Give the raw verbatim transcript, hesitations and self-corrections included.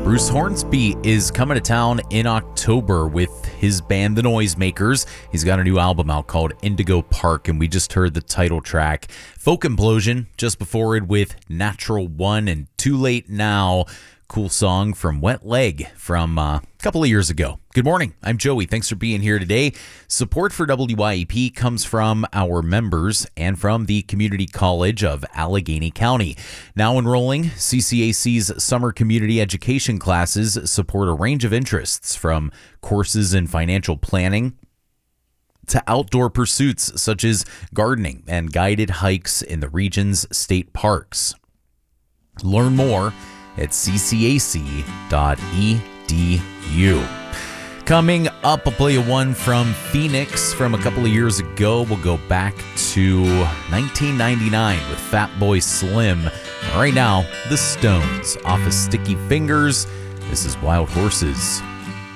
Bruce Hornsby is coming to town in October with his band, The Noisemakers. He's got a new album out called Indigo Park, and we just heard the title track, Folk Implosion, just before it with Natural One and Too Late Now. Cool song from Wet Leg from uh, a couple of years ago. Good morning. I'm Joey. Thanks for being here today. Support for W Y E P comes from our members and from the Community College of Allegheny County. Now enrolling, C C A C's summer community education classes support a range of interests from courses in financial planning to outdoor pursuits such as gardening and guided hikes in the region's state parks. Learn more at c c a c dot e d u. Coming up, I'll play you one from Phoenix from a couple of years ago. We'll go back to nineteen ninety-nine with Fatboy Slim. Right now, The Stones off of Sticky Fingers. This is Wild Horses.